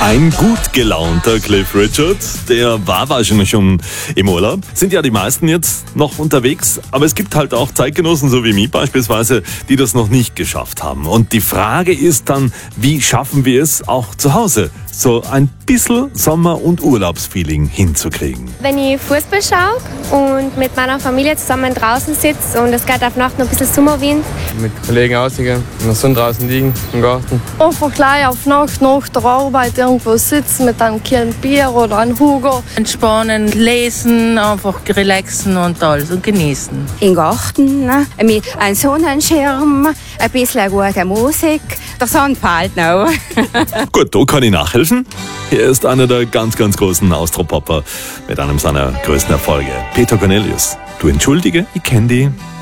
Ein gut gelaunter Cliff Richard, der war wahrscheinlich schon im Urlaub. Sind ja die meisten jetzt noch unterwegs, aber es gibt halt auch Zeitgenossen, so wie mich beispielsweise, die das noch nicht geschafft haben. Und die Frage ist dann, wie schaffen wir es auch zu Hause, so ein bisschen Sommer- und Urlaubsfeeling hinzukriegen? Wenn ich Fußball schaue und mit meiner Familie zusammen draußen sitze und es geht auf Nacht noch ein bisschen Sommerwind. Mit Kollegen ausgehen, in der Sonne draußen liegen, im Garten. Einfach gleich auf Nacht nach der Arbeit irgendwo sitzen mit einem kleinen Bier oder einem Hugo. Entspannen, lesen, einfach relaxen und alles und genießen. Im Garten, ne? Mit einem Sonnenschirm, ein bisschen gute Musik. Der Sonne fällt noch. Gut, da kann ich nachhelfen. Hier ist einer der ganz, ganz großen Austropopper mit einem seiner größten Erfolge. Peter Cornelius. Du entschuldige, ich kenn die.